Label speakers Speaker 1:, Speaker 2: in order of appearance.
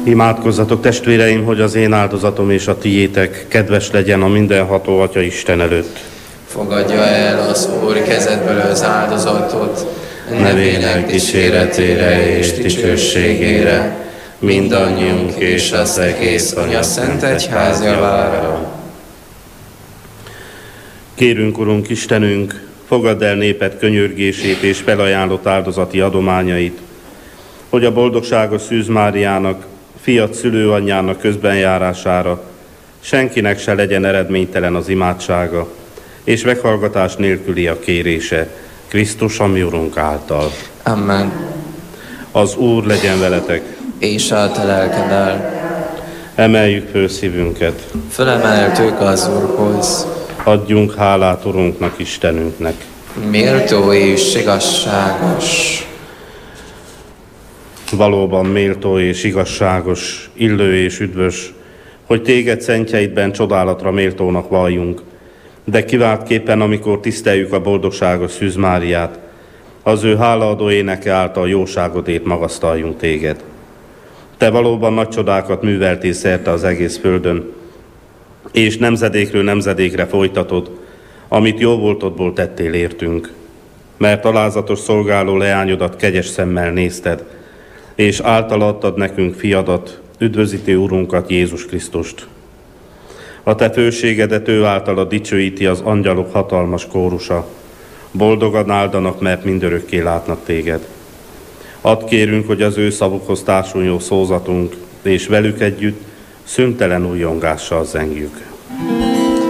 Speaker 1: Imádkozzatok, testvéreim, hogy az én áldozatom és a tiétek kedves legyen a mindenható Atya Isten előtt.
Speaker 2: Fogadja el az Úr kezedből az áldozatot,
Speaker 1: Nevének dicséretére és dicsőségére, mindannyiunk és az egész Anya Szent Egyház javára. Kérünk, Urunk Istenünk, fogadd el néped könyörgését és felajánlott áldozati adományait, hogy a boldogságos Szűz Máriának, fiat szülőanyjának közbenjárására senkinek se legyen eredménytelen az imádsága, és meghallgatás nélküli a kérése, Krisztus, a mi Urunk által.
Speaker 2: Amen.
Speaker 1: Az Úr legyen veletek.
Speaker 2: És a te lelkeddel.
Speaker 1: Emeljük föl szívünket.
Speaker 2: Fölemeltük az Úrhoz.
Speaker 1: Adjunk hálát Urunknak, Istenünknek.
Speaker 2: Méltó és igazságos.
Speaker 1: Valóban méltó és igazságos, illő és üdvös, hogy téged szentjeidben csodálatra méltónak valljunk, de kiváltképpen, amikor tiszteljük a boldogságos Szűz Máriát, az ő hálaadó éneke által jóságodét magasztaljunk téged. Te valóban nagy csodákat műveltél szerte az egész földön, és nemzedékről nemzedékre folytatod, amit jóvoltodból tettél értünk. Mert alázatos szolgáló leányodat kegyes szemmel nézted, és által adtad nekünk fiadat, üdvözítő Urunkat, Jézus Krisztust. A te főségedet ő általa dicsőíti az angyalok hatalmas kórusa. Boldogan áldanak, mert mindörökké látnak téged. Add kérünk, hogy az ő szavukhoz társuljon szózatunk, és velük együtt szüntelen újjongással zengjük.